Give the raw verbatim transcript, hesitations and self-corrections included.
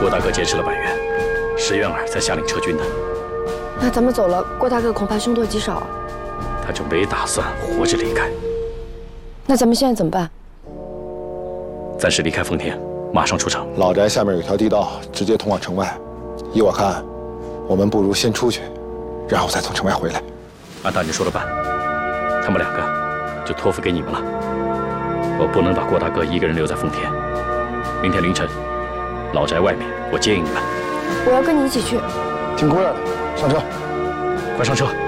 郭大哥劫持了百元，石渊儿才下令撤军的。 那咱们走了，郭大哥恐怕凶多吉少。 他就没打算活着离开。 那咱们现在怎么办？ 暂时离开奉天，马上出城。 老宅下面有条地道，直接通往城外。依我看，我们不如先出去，然后再从城外回来。 按大人说的办，他们两个就托付给你们了。我不能把郭大哥一个人留在奉天。明天凌晨，老宅外面我接应你们。 我要跟你一起去。 听姑爷的，上车。 快上车！